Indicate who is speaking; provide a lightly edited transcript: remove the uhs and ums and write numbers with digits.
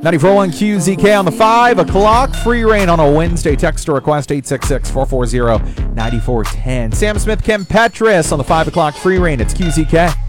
Speaker 1: 94.1 QZK on the 5 o'clock free reign on a Wednesday. Text or request 866-440-9410. Sam Smith, Kim Petras on the 5 o'clock free reign. It's QZK.